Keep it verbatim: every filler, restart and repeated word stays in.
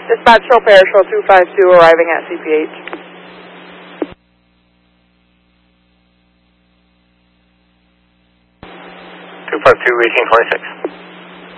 Dispatch Show Parashell two five two arriving at C P H. two five two, eighteen twenty-six.